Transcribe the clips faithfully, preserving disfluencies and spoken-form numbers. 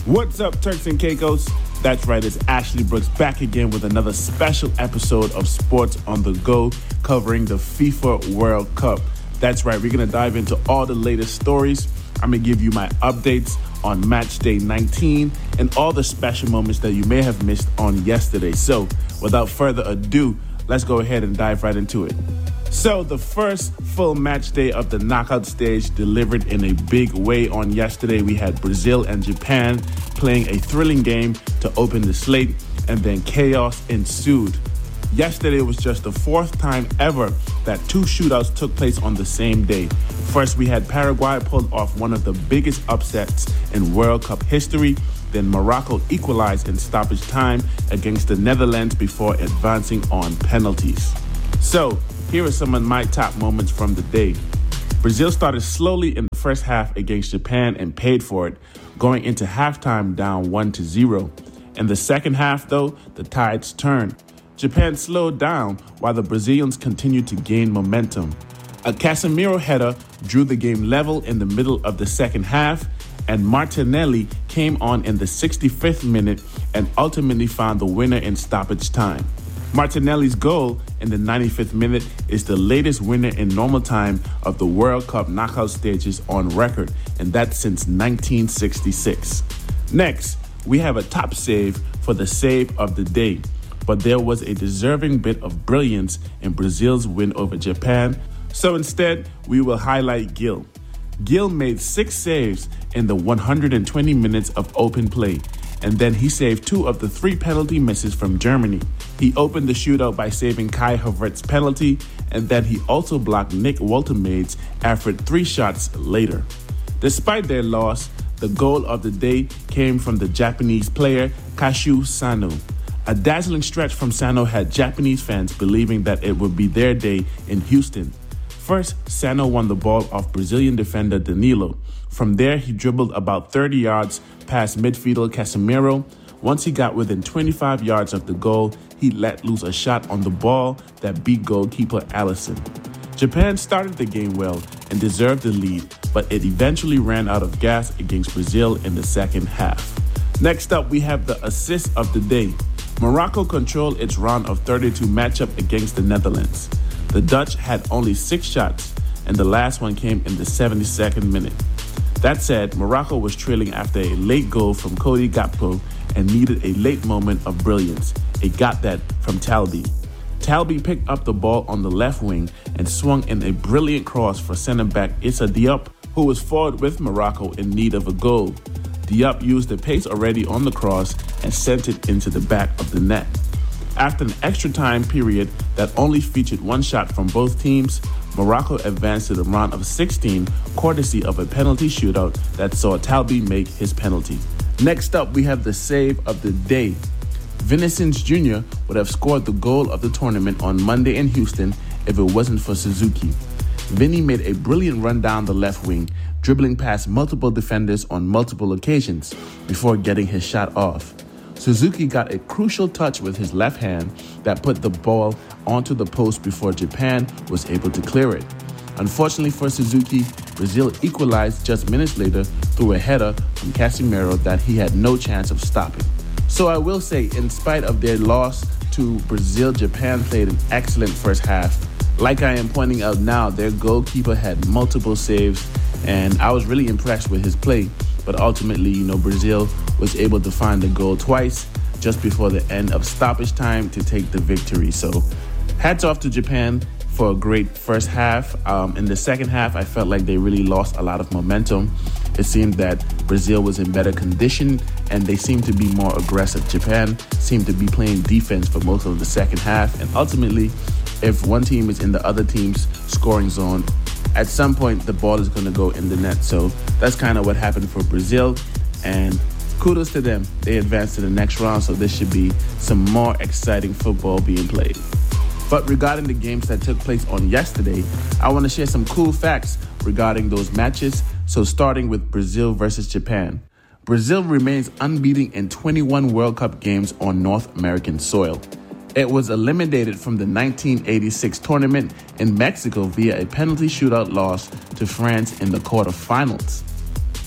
What's up, Turks and Caicos? That's right, it's Ashley Brooks back again with another special episode of Sports on the Go covering the FIFA World Cup. That's right, we're going to dive into all the latest stories. I'm going to give you my updates on match day nineteen and all the special moments that you may have missed on yesterday. So, without further ado, let's go ahead and dive right into it. So, the first full match day of the knockout stage delivered in a big way on yesterday. We had Brazil and Japan playing a thrilling game to open the slate, and then chaos ensued. Yesterday was just the fourth time ever that two shootouts took place on the same day. First, we had Paraguay pull off one of the biggest upsets in World Cup history. Then Morocco equalized in stoppage time against the Netherlands before advancing on penalties. So, here are some of my top moments from the day. Brazil started slowly in the first half against Japan and paid for it, going into halftime down one to zero. In the second half, though, the tides turned. Japan slowed down while the Brazilians continued to gain momentum. A Casemiro header drew the game level in the middle of the second half, and Martinelli came on in the sixty-fifth minute and ultimately found the winner in stoppage time. Martinelli's goal in the ninety-fifth minute is the latest winner in normal time of the World Cup knockout stages on record, and that's since nineteen sixty-six. Next, we have a top save for the save of the day, but there was a deserving bit of brilliance in Brazil's win over Japan, so instead, we will highlight Gil. Gil made six saves in the one hundred twenty minutes of open play, and then he saved two of the three penalty misses from Germany. He opened the shootout by saving Kai Havertz's penalty, and then he also blocked Nick Woltemade's after three shots later. Despite their loss, the goal of the day came from the Japanese player Kazu Sano. A dazzling stretch from Sano had Japanese fans believing that it would be their day in Houston. First, Sano won the ball off Brazilian defender Danilo. From there, he dribbled about thirty yards past midfielder Casemiro. Once he got within twenty-five yards of the goal, he let loose a shot on the ball that beat goalkeeper Alisson. Japan started the game well and deserved the lead, but it eventually ran out of gas against Brazil in the second half. Next up, we have the assist of the day. Morocco controlled its round of thirty-two matchup against the Netherlands. The Dutch had only six shots, and the last one came in the seventy-second minute. That said, Morocco was trailing after a late goal from Cody Gakpo and needed a late moment of brilliance. It got that from Talbi. Talbi picked up the ball on the left wing and swung in a brilliant cross for center-back Issa Diop, who was forward with Morocco in need of a goal. Diop used the pace already on the cross and sent it into the back of the net. After an extra time period that only featured one shot from both teams, Morocco advanced to the round of sixteen, courtesy of a penalty shootout that saw Talbi make his penalty. Next up, we have the save of the day. Vinicius Junior would have scored the goal of the tournament on Monday in Houston if it wasn't for Suzuki. Vinny made a brilliant run down the left wing, dribbling past multiple defenders on multiple occasions before getting his shot off. Suzuki got a crucial touch with his left hand that put the ball onto the post before Japan was able to clear it. Unfortunately for Suzuki, Brazil equalized just minutes later through a header from Casemiro that he had no chance of stopping. So I will say, in spite of their loss to Brazil, Japan played an excellent first half. Like I am pointing out now, their goalkeeper had multiple saves, and I was really impressed with his play. But ultimately, you know, Brazil was able to find the goal twice just before the end of stoppage time to take the victory. So hats off to Japan for a great first half. Um, in the second half, I felt like they really lost a lot of momentum. It seemed that Brazil was in better condition and they seemed to be more aggressive. Japan seemed to be playing defense for most of the second half. And ultimately, if one team is in the other team's scoring zone, at some point the ball is going to go in the net. So that's kind of what happened for Brazil. And kudos to them. They advanced to the next round, so this should be some more exciting football being played. But regarding the games that took place on yesterday, I want to share some cool facts regarding those matches. So starting with Brazil versus Japan. Brazil remains unbeaten in twenty-one World Cup games on North American soil. It was eliminated from the nineteen eighty-six tournament in Mexico via a penalty shootout loss to France in the quarterfinals.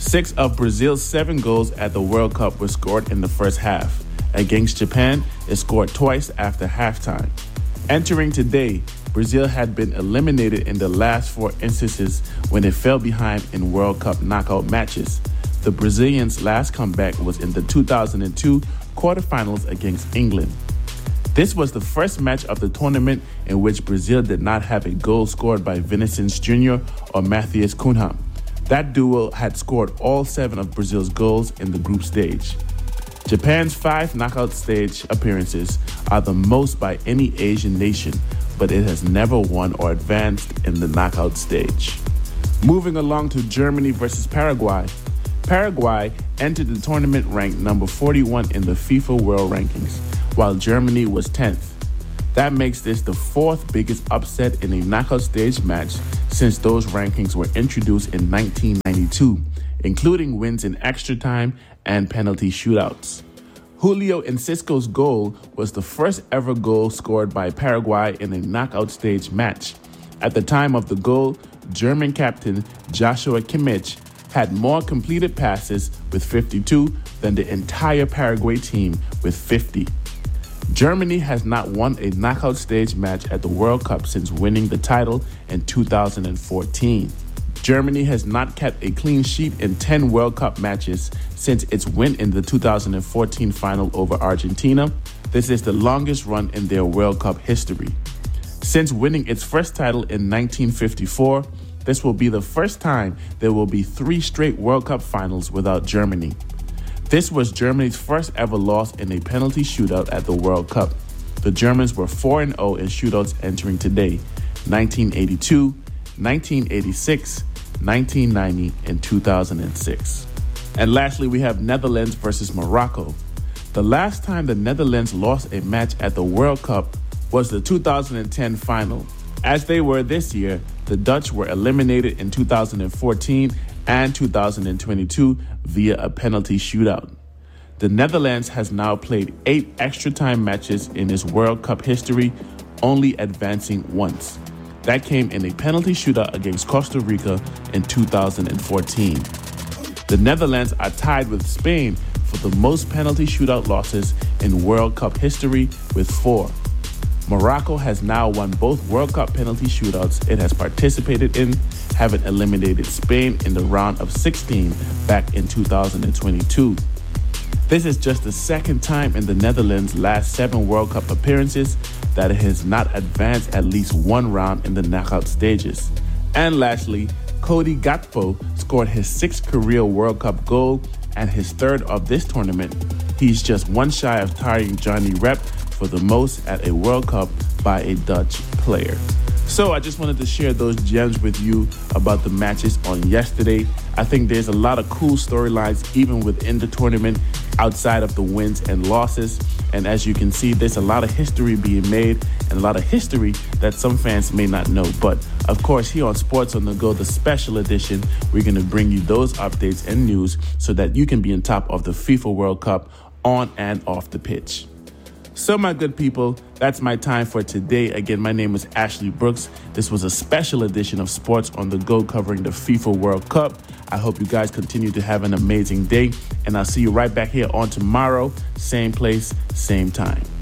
Six of Brazil's seven goals at the World Cup were scored in the first half. Against Japan, it scored twice after halftime. Entering today, Brazil had been eliminated in the last four instances when it fell behind in World Cup knockout matches. The Brazilians' last comeback was in the two thousand two quarterfinals against England. This was the first match of the tournament in which Brazil did not have a goal scored by Vinicius Junior or Matheus Cunha. That duo had scored all seven of Brazil's goals in the group stage. Japan's five knockout stage appearances are the most by any Asian nation, but it has never won or advanced in the knockout stage. Moving along to Germany versus Paraguay. Paraguay entered the tournament ranked number forty-one in the FIFA World Rankings, while Germany was tenth. That makes this the fourth biggest upset in a knockout stage match since those rankings were introduced in nineteen ninety-two, including wins in extra time and penalty shootouts. Julio Enciso's goal was the first ever goal scored by Paraguay in a knockout stage match. At the time of the goal, German captain Joshua Kimmich had more completed passes with fifty-two than the entire Paraguay team with fifty. Germany has not won a knockout stage match at the World Cup since winning the title in two thousand fourteen. Germany has not kept a clean sheet in ten World Cup matches since its win in the two thousand fourteen final over Argentina. This is the longest run in their World Cup history. Since winning its first title in nineteen fifty-four, this will be the first time there will be three straight World Cup finals without Germany. This was Germany's first ever loss in a penalty shootout at the World Cup. The Germans were four and oh in shootouts entering today: nineteen eighty-two, nineteen eighty-six, nineteen ninety, and two thousand six. And lastly, we have Netherlands versus Morocco. The last time the Netherlands lost a match at the World Cup was the two thousand ten final. As they were this year, the Dutch were eliminated in two thousand fourteen and two thousand twenty-two via a penalty shootout. The Netherlands has now played eight extra time matches in its World Cup history, only advancing once. That came in a penalty shootout against Costa Rica in two thousand fourteen. The Netherlands are tied with Spain for the most penalty shootout losses in World Cup history with four. Morocco has now won both World Cup penalty shootouts it has participated in, having eliminated Spain in the round of sixteen back in two thousand twenty-two. This is just the second time in the Netherlands' last seven World Cup appearances that it has not advanced at least one round in the knockout stages. And lastly, Cody Gakpo scored his sixth career World Cup goal and his third of this tournament. He's just one shy of tying Johnny Rep for the most at a World Cup by a Dutch player. So I just wanted to share those gems with you about the matches on yesterday. I think there's a lot of cool storylines even within the tournament outside of the wins and losses. And as you can see, there's a lot of history being made and a lot of history that some fans may not know. But of course, here on Sports on the Go, the special edition, we're going to bring you those updates and news so that you can be on top of the FIFA World Cup on and off the pitch. So my good people, that's my time for today. Again, my name is Ashley Brooks. This was a special edition of Sports on the Go covering the FIFA World Cup. I hope you guys continue to have an amazing day, and I'll see you right back here on tomorrow, same place, same time.